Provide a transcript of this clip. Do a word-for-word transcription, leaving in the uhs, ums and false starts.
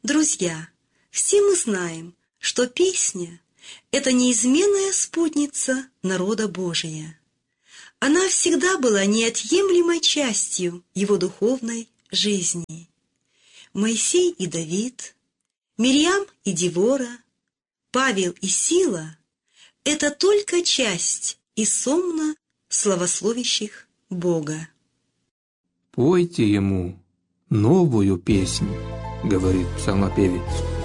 Друзья, все мы знаем, что песня – это неизменная спутница народа Божия. Она всегда была неотъемлемой частью его духовной жизни. Моисей и Давид, Мирьям и Девора, Павел и Сила – это только часть из сомна славословящих Бога. «Пойте ему новую песнь», — говорит псалмопевец.